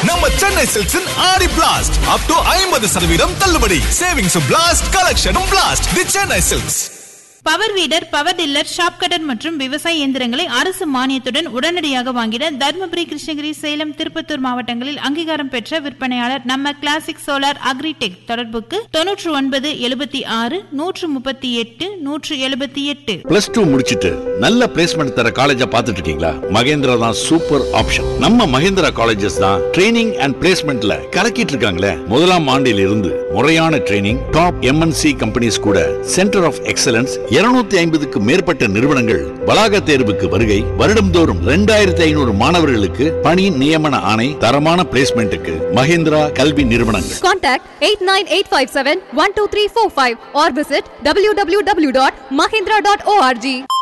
நம்ம சென்னை சில்க்ஸின் ஆடி blast up to 50% தள்ளுபடி. சேவிங்ஸும் blast, கலெக்ஷனும் blast. தி Chennai silks. Power வீடர், power tiller, shop cutter மற்றும் விவசாய இயந்திரங்களை அரசு மானியத்துடன் உடனடியாக வாங்கிட தர்மபுரி, கிருஷ்ணகிரி, சேலம், திருப்பத்தூர் மாவட்டங்களில் அங்கீகாரம் பெற்ற விற்பனையாளர் நம்ம கிளாசிக் சோலார் அக்ரிடெக். தொடர்புக்கு 9976 138 178. +2 முடிச்சிட்டு நல்ல பிளேஸ்மெண்ட் தர காலேஜா பாத்துட்டு இருக்கீங்களா? மகேந்திரா தான் சூப்பர் ஆப்ஷன். நம்ம மகேந்திரா காலேஜஸ் தான் ட்ரைனிங் அண்ட் பிளேஸ்மெண்ட்ல கலக்கிட்டு இருக்காங்களே. முதலாம் ஆண்டில் இருந்து முறையான ட்ரைனிங், டாப் MNC கம்பெனிஸ் கூட சென்டர் ஆஃப் எக்ஸலன்ஸ் 250க்கு மேற்பட்ட நிறுவனங்கள் வளாக தேர்வுக்கு வருகை. வருடம்தோறும் 2500 மாணவர்களுக்கு பணி நியமன ஆணை. தரமான பிளேஸ்மெண்ட்டுக்கு மகேந்திரா கல்வி நிறுவனங்கள். Contact 89857 12345 or visit www.mahindra.org.